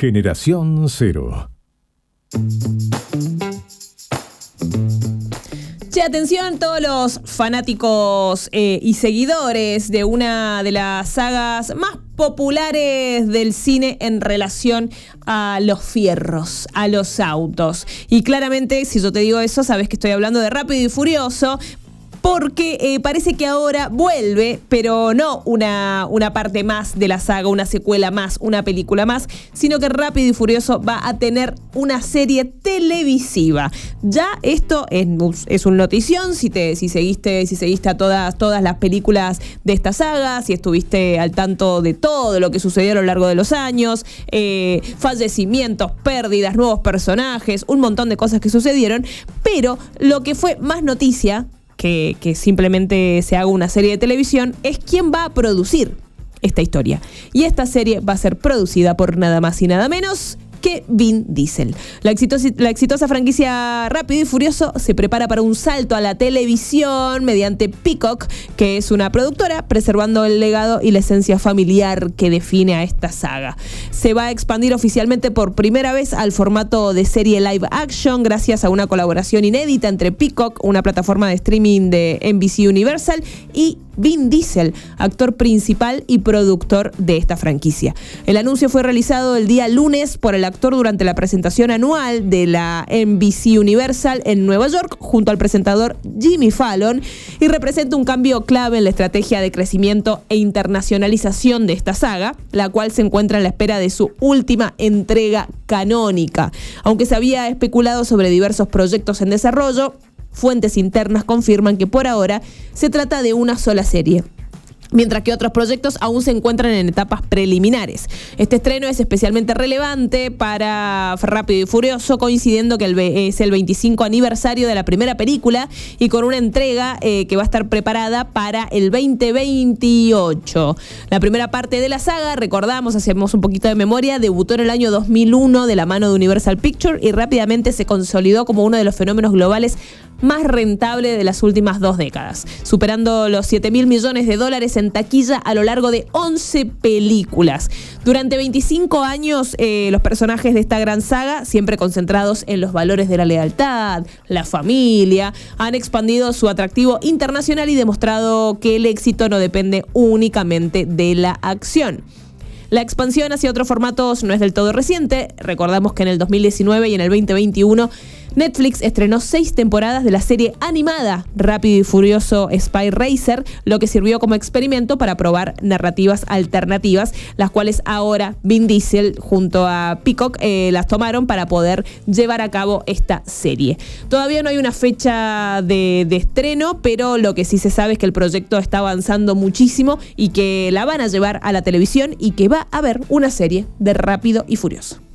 Generación Cero. Che, atención todos los fanáticos y seguidores de una de las sagas más populares del cine en relación a los fierros, a los autos. Y claramente, si yo te digo eso, sabes que estoy hablando de Rápido y Furioso, porque parece que ahora vuelve, pero no una parte más de la saga, una secuela más, una película más, sino que Rápido y Furioso va a tener una serie televisiva. Ya esto es un notición, si seguiste a todas las películas de esta saga, si estuviste al tanto de todo lo que sucedió a lo largo de los años, fallecimientos, pérdidas, nuevos personajes, un montón de cosas que sucedieron, pero lo que fue más noticia que simplemente se haga una serie de televisión, es quién va a producir esta historia. Y esta serie va a ser producida por nada más y nada menos que Vin Diesel. La exitosa franquicia Rápido y Furioso se prepara para un salto a la televisión mediante Peacock, que es una productora, preservando el legado y la esencia familiar que define a esta saga. Se va a expandir oficialmente por primera vez al formato de serie live action gracias a una colaboración inédita entre Peacock, una plataforma de streaming de NBC Universal, y Vin Diesel, actor principal y productor de esta franquicia. El anuncio fue realizado el día lunes por el actor durante la presentación anual de la NBC Universal en Nueva York, junto al presentador Jimmy Fallon, y representa un cambio clave en la estrategia de crecimiento e internacionalización de esta saga, la cual se encuentra en la espera de su última entrega canónica. Aunque se había especulado sobre diversos proyectos en desarrollo, fuentes internas confirman que por ahora se trata de una sola serie, mientras que otros proyectos aún se encuentran en etapas preliminares. Este estreno es especialmente relevante para Rápido y Furioso, coincidiendo que es el 25 aniversario de la primera película y con una entrega que va a estar preparada para el 2028. La primera parte de la saga, recordamos, hacemos un poquito de memoria, debutó en el año 2001 de la mano de Universal Pictures y rápidamente se consolidó como uno de los fenómenos globales más rentable de las últimas 2 décadas, superando los $7.000 millones en taquilla a lo largo de 11 películas. Durante 25 años, los personajes de esta gran saga, siempre concentrados en los valores de la lealtad, la familia, han expandido su atractivo internacional y demostrado que el éxito no depende únicamente de la acción. La expansión hacia otros formatos no es del todo reciente. Recordamos que en el 2019 y en el 2021 Netflix estrenó 6 temporadas de la serie animada Rápido y Furioso Spy Racer, lo que sirvió como experimento para probar narrativas alternativas, las cuales ahora Vin Diesel junto a Peacock las tomaron para poder llevar a cabo esta serie. Todavía no hay una fecha de estreno, pero lo que sí se sabe es que el proyecto está avanzando muchísimo y que la van a llevar a la televisión y que va a haber una serie de Rápido y Furioso.